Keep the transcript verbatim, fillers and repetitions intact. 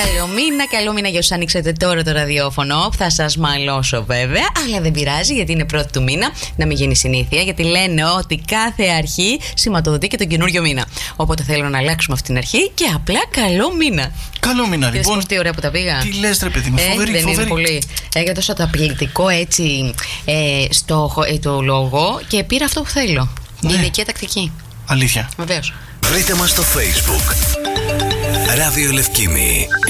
Καλό μήνα, καλό μήνα για όσους ανοίξετε τώρα το ραδιόφωνο. Θα σας μαλώσω βέβαια, αλλά δεν πειράζει γιατί είναι πρώτη του μήνα. Να μην γίνει συνήθεια, γιατί λένε ότι κάθε αρχή σηματοδοτεί και τον καινούριο μήνα. Οπότε θέλω να αλλάξουμε αυτή την αρχή και απλά καλό μήνα. Καλό μήνα, λοιπόν. Είδες τι ωραία που τα πήγα. Τι λες, ρε παιδί μου, ε, φοβερή, δεν φοβερή. Είναι πολύ. Έγινε τόσο ταπληκτικό έτσι ε, στο ε, το λόγο και πήρα αυτό που θέλω. Ναι. Ειδική τακτική. Αλήθεια. Βεβαίως. Βρείτε μας στο Facebook Ράδιο Λευκήμη.